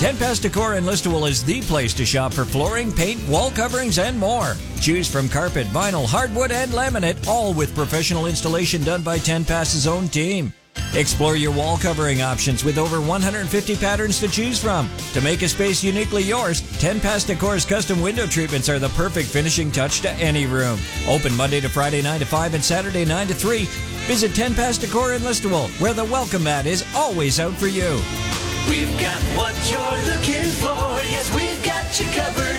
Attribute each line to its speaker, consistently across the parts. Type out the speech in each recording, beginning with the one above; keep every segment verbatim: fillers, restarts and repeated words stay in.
Speaker 1: Ten Pass Decor in Listowel is the place to shop for flooring, paint, wall coverings, and more. Choose from carpet, vinyl, hardwood, and laminate, all with professional installation done by Ten Pass's own team. Explore your wall covering options with over one hundred fifty patterns to choose from. To make a space uniquely yours, Ten Pass Decor's custom window treatments are the perfect finishing touch to any room. Open Monday to Friday nine to five and Saturday nine to three. Visit Ten Pass Decor in Listowel, where the welcome mat is always out for you.
Speaker 2: We've got what you're looking for. Yes, we've got you covered.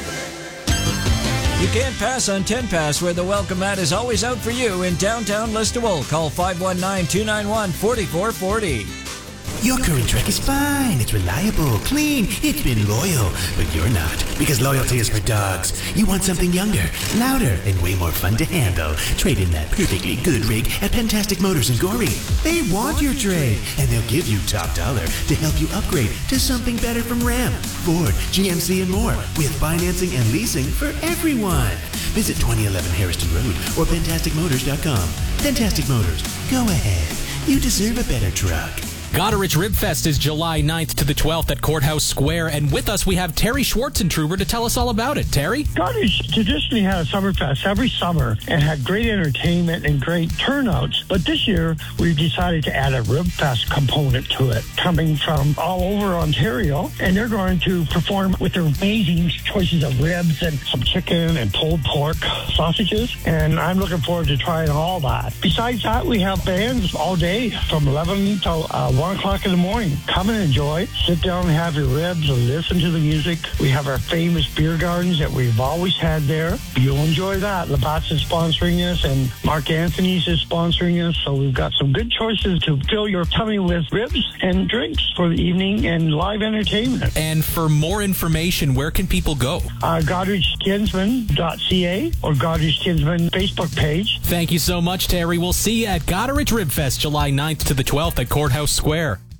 Speaker 1: You can't pass on Ten Pass, where the welcome mat is always out for you in downtown Listowel. Call five one nine, two nine one, four four four zero.
Speaker 3: Your current truck is fine. It's reliable, clean. It's been loyal. But you're not, because loyalty is for dogs. You want something younger, louder, and way more fun to handle. Trade in that perfectly good rig at Pentastic Motors in Gorey. They want your trade, and they'll give you top dollar to help you upgrade to something better from Ram, Ford, G M C, and more, with financing and leasing for everyone. Visit twenty eleven Harrison Road or pentastic motors dot com. Pentastic Motors, go ahead. You deserve a better truck.
Speaker 4: Goderich Rib Fest is July ninth to the twelfth at Courthouse Square, and with us we have Terry Schwartzentruber to tell us all about it. Terry?
Speaker 5: Goderich traditionally had a Summerfest every summer and had great entertainment and great turnouts, but this year we've decided to add a Rib Fest component to it, coming from all over Ontario, and they're going to perform with their amazing choices of ribs and some chicken and pulled pork sausages, and I'm looking forward to trying all that. Besides that, we have bands all day from eleven till uh, one o'clock in the morning. Come and enjoy. Sit down and have your ribs and listen to the music. We have our famous beer gardens that we've always had there. You'll enjoy that. Labatt's is sponsoring us, and Mark Anthony's is sponsoring us. So we've got some good choices to fill your tummy with ribs and drinks for the evening and live entertainment.
Speaker 4: And for more information, where can people go?
Speaker 5: Uh, Goderich Kinsman dot C A or Goderich Kinsman Facebook page.
Speaker 4: Thank you so much, Terry. We'll see you at Goderich Rib Fest July ninth to the twelfth at Courthouse Square.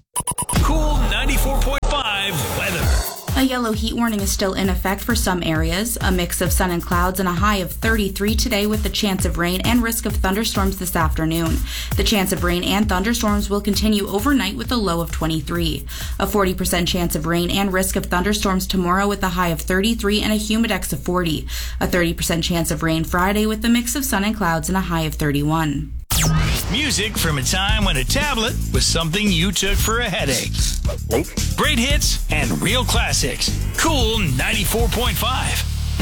Speaker 2: Cool ninety-four point five weather.
Speaker 6: A yellow heat warning is still in effect for some areas. A mix of sun and clouds and a high of thirty-three today with the chance of rain and risk of thunderstorms this afternoon. The chance of rain and thunderstorms will continue overnight with a low of twenty-three. A forty percent chance of rain and risk of thunderstorms tomorrow with a high of thirty-three and a humidex of forty. A thirty percent chance of rain Friday with a mix of sun and clouds and a high of thirty-one.
Speaker 2: Music from a time when a tablet was something you took for a headache. Great hits and real classics. Cool ninety-four point five.